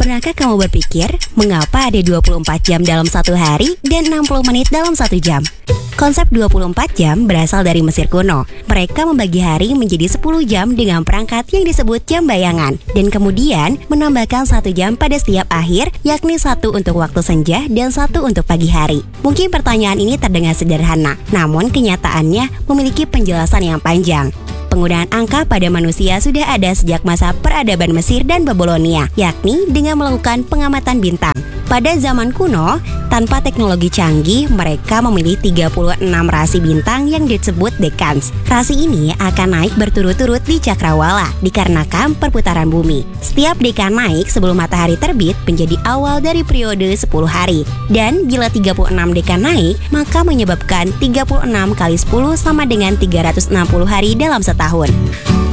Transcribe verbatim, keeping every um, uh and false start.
Pernahkah kamu berpikir, mengapa ada dua puluh empat jam dalam satu hari dan enam puluh menit dalam satu jam? Konsep dua puluh empat jam berasal dari Mesir kuno. Mereka membagi hari menjadi sepuluh jam dengan perangkat yang disebut jam bayangan, dan kemudian menambahkan satu jam pada setiap akhir, yakni satu untuk waktu senja dan satu untuk pagi hari. Mungkin pertanyaan ini terdengar sederhana, namun kenyataannya memiliki penjelasan yang panjang. Penggunaan angka pada manusia sudah ada sejak masa peradaban Mesir dan Babilonia, yakni dengan melakukan pengamatan bintang. Pada zaman kuno, tanpa teknologi canggih, mereka memilih tiga puluh enam rasi bintang yang disebut dekans. Rasi ini akan naik berturut-turut di cakrawala dikarenakan perputaran bumi. Setiap dekan naik sebelum matahari terbit menjadi awal dari periode sepuluh hari. Dan bila tiga puluh enam dekan naik, maka menyebabkan tiga puluh enam kali sepuluh sama dengan tiga ratus enam puluh hari dalam setahun.